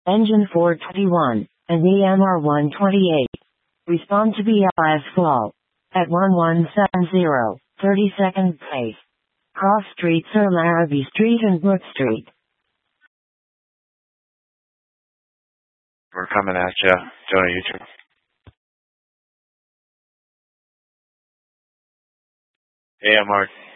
Engine 421, and EMR 128. Respond to BLS flow. At 1170, 32nd place. Cross Street, Sir Larrabee Street and Brook Street. We're coming at you. Jonah YouTube. AMR